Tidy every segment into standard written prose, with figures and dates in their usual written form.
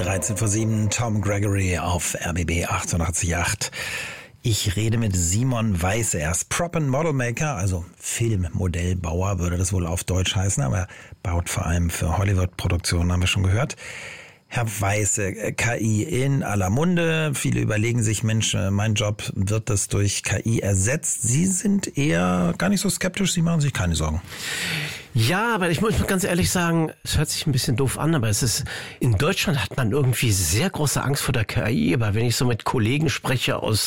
13 vor 7, Tom Gregory auf RBB 88.8. Ich rede mit Simon Weisse. Er ist Prop and Model Maker, also Filmmodellbauer würde das wohl auf Deutsch heißen, aber er baut vor allem für Hollywood-Produktionen, haben wir schon gehört. Herr Weisse, KI in aller Munde. Viele überlegen sich, Mensch, mein Job wird das durch KI ersetzt. Sie sind eher gar nicht so skeptisch, Sie machen sich keine Sorgen. Ja, aber ich muss ganz ehrlich sagen, es hört sich ein bisschen doof an, aber in Deutschland hat man irgendwie sehr große Angst vor der KI. Aber wenn ich so mit Kollegen spreche aus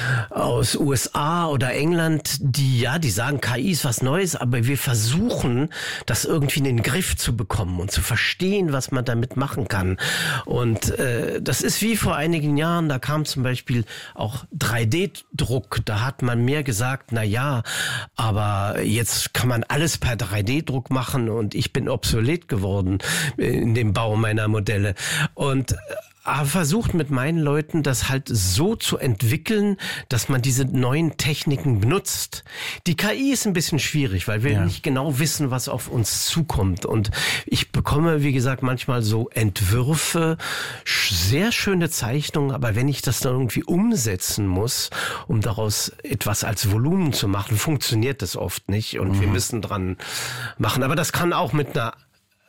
USA oder England, die sagen, KI ist was Neues, aber wir versuchen, das irgendwie in den Griff zu bekommen und zu verstehen, was man damit machen kann. Und das ist wie vor einigen Jahren, da kam zum Beispiel auch 3D-Druck. Da hat man mehr gesagt, aber jetzt kann man alles per 3D-Druck machen und ich bin obsolet geworden in dem Bau meiner Modelle. Und versucht mit meinen Leuten das halt so zu entwickeln, dass man diese neuen Techniken benutzt. Die KI ist ein bisschen schwierig, weil wir nicht genau wissen, was auf uns zukommt. Und ich bekomme, wie gesagt, manchmal so Entwürfe, sehr schöne Zeichnungen, aber wenn ich das dann irgendwie umsetzen muss, um daraus etwas als Volumen zu machen, funktioniert das oft nicht und wir müssen dran machen. Aber das kann auch mit einer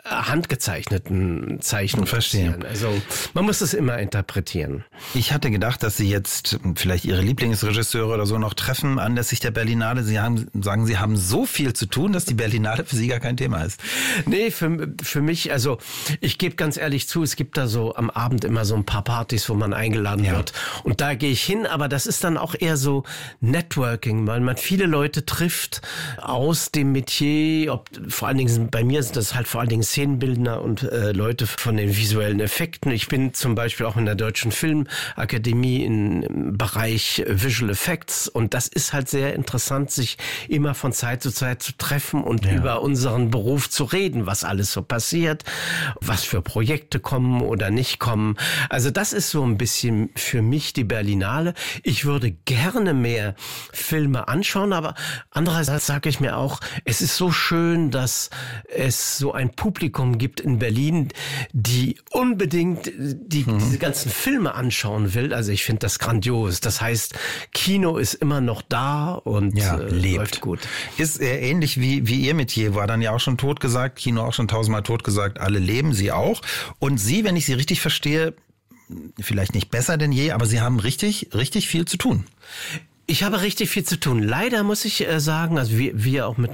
handgezeichneten Zeichnung passieren. Also man muss es immer interpretieren. Ich hatte gedacht, dass Sie jetzt vielleicht Ihre Lieblingsregisseure oder so noch treffen anlässlich der Berlinale. Sie haben so viel zu tun, dass die Berlinale für Sie gar kein Thema ist. Nee, für mich, also ich gebe ganz ehrlich zu, es gibt da so am Abend immer so ein paar Partys, wo man eingeladen wird. Und da gehe ich hin, aber das ist dann auch eher so Networking, weil man viele Leute trifft aus dem Metier. Vor allen Dingen, bei mir sind das halt vor allen Dingen Szenenbildner und Leute von den visuellen Effekten. Ich bin zum Beispiel auch in der Deutschen Filmakademie im Bereich Visual Effects und das ist halt sehr interessant, sich immer von Zeit zu Zeit zu treffen und über unseren Beruf zu reden, was alles so passiert, was für Projekte kommen oder nicht kommen. Also das ist so ein bisschen für mich die Berlinale. Ich würde gerne mehr Filme anschauen, aber andererseits sage ich mir auch, es ist so schön, dass es so ein Publikum gibt in Berlin, die unbedingt diese ganzen Filme anschauen will. Also ich finde das grandios. Das heißt, Kino ist immer noch da und läuft gut. Ist ähnlich wie Ihr Metier, war dann ja auch schon totgesagt, Kino auch schon 1000-mal totgesagt, alle leben, Sie auch. Und Sie, wenn ich Sie richtig verstehe, vielleicht nicht besser denn je, aber Sie haben richtig, richtig viel zu tun. Ich habe richtig viel zu tun. Leider muss ich sagen, also wir auch mit